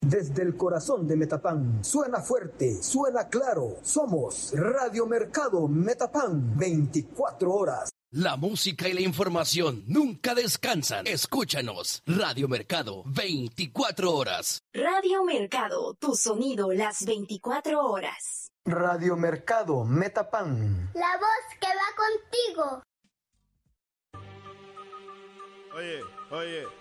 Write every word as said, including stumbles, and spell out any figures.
Desde el corazón de Metapán, suena fuerte, suena claro. Somos Radio Mercado Metapán, veinticuatro horas. La música y la información nunca descansan. Escúchanos, Radio Mercado, veinticuatro horas. Radio Mercado, tu sonido las veinticuatro horas. Radio Mercado Metapán. La voz que va contigo. Oye, oye,